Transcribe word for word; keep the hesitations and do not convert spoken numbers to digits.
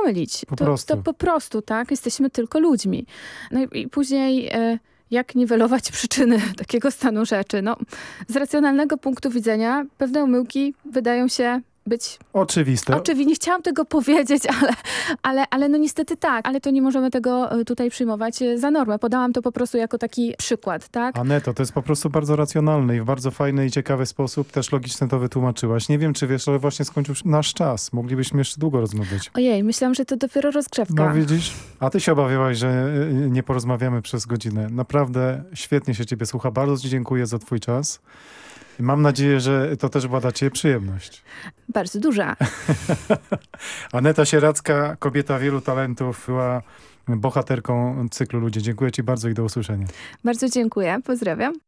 pomylić. Po to, prostu. to po prostu, tak? Jesteśmy tylko ludźmi. No i, i później... E, jak niwelować przyczyny takiego stanu rzeczy? No, z racjonalnego punktu widzenia pewne omyłki wydają się być... Oczywiste. Oczywiście, nie chciałam tego powiedzieć, ale, ale, ale no niestety tak. Ale to nie możemy tego tutaj przyjmować za normę. Podałam to po prostu jako taki przykład, tak? Aneto, to jest po prostu bardzo racjonalne i w bardzo fajny i ciekawy sposób też logiczny to wytłumaczyłaś. Nie wiem, czy wiesz, ale właśnie skończył się nasz czas. Moglibyśmy jeszcze długo rozmawiać. Ojej, myślałam, że to dopiero rozgrzewka. No widzisz? A ty się obawiałaś, że nie porozmawiamy przez godzinę. Naprawdę świetnie się ciebie słucha. Bardzo ci dziękuję za twój czas. Mam nadzieję, że to też była dla ciebie przyjemność. Bardzo duża. Aneta Sieradzka, kobieta wielu talentów, była bohaterką cyklu Ludzie. Dziękuję ci bardzo i do usłyszenia. Bardzo dziękuję. Pozdrawiam.